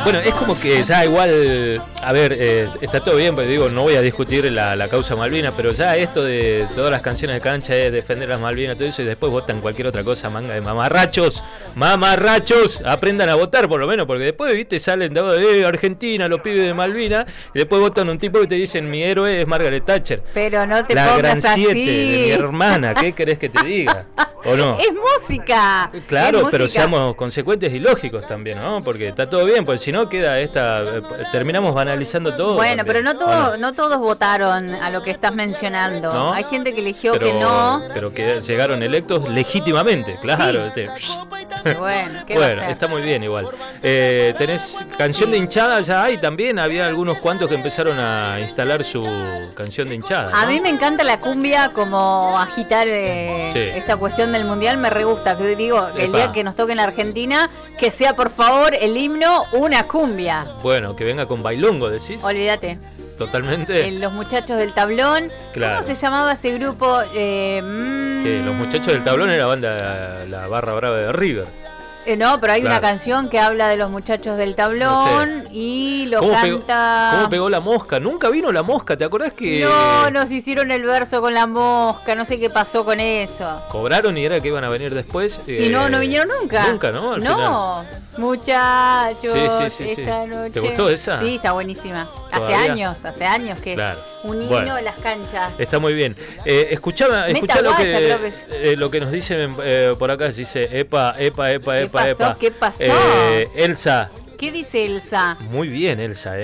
Bueno, es como que ya igual, a ver, está todo bien, pero digo, no voy a discutir la causa Malvinas, pero ya esto de todas las canciones de cancha es defender las Malvinas, todo eso, y después votan cualquier otra cosa, manga de mamarrachos, aprendan a votar por lo menos, porque después, viste, salen de Argentina, los pibes de Malvinas, y después votan un tipo y te dicen, mi héroe es Margaret Thatcher. Pero no te la pongas gran 7 así. de mi hermana, ¿qué querés que te diga? ¿O no? Es música. Claro, es música. pero seamos consecuentes y lógicos también, ¿no? Porque está todo bien, porque si no queda terminamos banalizando todo. Bueno, también, pero no todos votaron a lo que estás mencionando. ¿No? Hay gente que eligió que no. Pero que llegaron electos legítimamente, claro. Sí. Bueno, ¿qué bueno, va a ser? está muy bien igual. ¿Tenés canción de hinchada? Ya hay también, había algunos cuantos que empezaron a instalar su canción de hinchada, ¿no? A mí me encanta la cumbia, como agitar esta cuestión del mundial, me re gusta. Que digo, el día que nos toque en la Argentina, que sea por favor el himno una cumbia. Bueno, que venga con bailongo, decís. Olvídate. Totalmente. Los muchachos del tablón. Claro. ¿Cómo se llamaba ese grupo? Los muchachos del tablón era la barra brava de River. No, pero hay Claro. una canción que habla de los muchachos del tablón, No sé. y lo ¿Cómo canta... ¿Cómo pegó la mosca? Nunca vino la mosca, ¿te acordás que...? No, nos hicieron el verso con la mosca, no sé qué pasó con eso. Cobraron y era que iban a venir después. Si no vinieron nunca. Nunca, ¿no? Al final. Muchachos, Sí. esta noche... ¿Te gustó esa? Sí, está buenísima. ¿Todavía? Hace años que Claro. es un himno Bueno. de las canchas. Está muy bien. Escuchá Guacha, creo que lo que nos dicen por acá. Dice, epa. ¿Qué pasó? Elsa. ¿Qué dice Elsa? Muy bien, Elsa,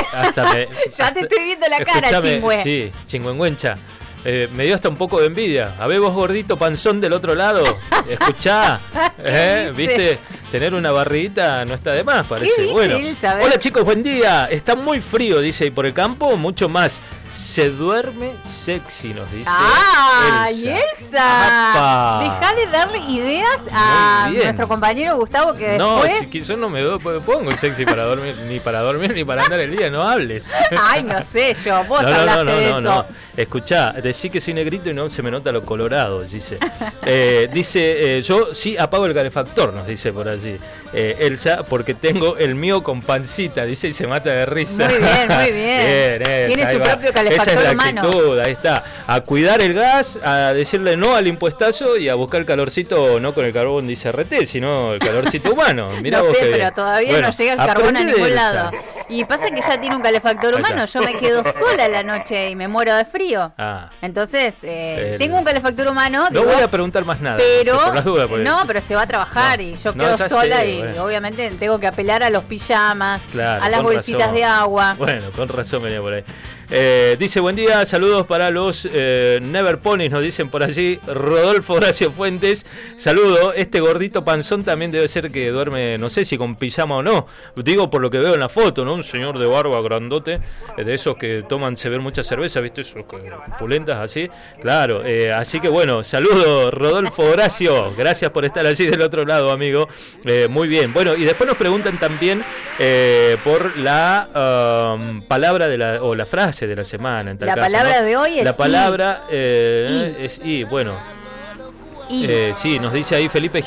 Ya te estoy viendo la cara, Escuchame, chingüe. Sí, chingüengüencha. Me dio hasta un poco de envidia. A ver vos, gordito panzón del otro lado. Escuchá. ¿Viste? Tener una barriguita no está de más, parece. ¿Qué dice Bueno. Elsa? Hola chicos, buen día. Está muy frío, dice, y por el campo mucho más. Se duerme sexy, nos dice ¡Ay, Elsa! ¡Apa! Dejá de darle ideas a Muy bien. nuestro compañero Gustavo, que No, después... si yo no me pongo sexy para dormir, ni para andar el día, no hables. Ay, no sé yo, vos No, hablaste de eso. no. Escuchá, decí que soy negrito y no se me nota lo colorado, dice. Dice, yo sí apago el calefactor, nos dice por allí. Elsa, porque tengo el mío con pancita, dice, y se mata de risa. Muy bien. Bien, Tiene ahí su va. propio calefactor Esa es la humano. actitud, ahí está. A cuidar el gas, a decirle no al impuestazo y a buscar el calorcito, no con el carbón dice RT, sino el calorcito humano. Mirá No vos sé, qué pero bien. todavía Bueno, no llega el carbón a aprendí de ningún Elsa. lado. Y pasa que ya tiene un calefactor Ahí humano, está. yo me quedo sola la noche y me muero de frío. Ah. Entonces, tengo un calefactor humano, No digo, voy a preguntar más nada. pero por las dudas, porque- no, pero se va a trabajar No. y yo No, quedo ya sola sé, y bueno. obviamente tengo que apelar a los pijamas, Claro, a las con bolsitas razón. de agua. Bueno, con razón venía por ahí. Dice, buen día, saludos para los Never Ponies, nos dicen por allí. Rodolfo Horacio Fuentes, saludo. Este gordito panzón también debe ser que duerme, no sé si con pijama o no. Digo por lo que veo en la foto, ¿no? Un señor de barba grandote, de esos que toman, se ven mucha cerveza, ¿viste? Esos pulentas así. Claro, así que bueno, saludo Rodolfo Horacio. Gracias por estar allí del otro lado, amigo. Muy bien. Bueno, y después nos preguntan también por la palabra o la frase de la semana. En tal La caso, palabra ¿no? de hoy es la palabra I. es I. Bueno, Y sí, nos dice ahí Felipe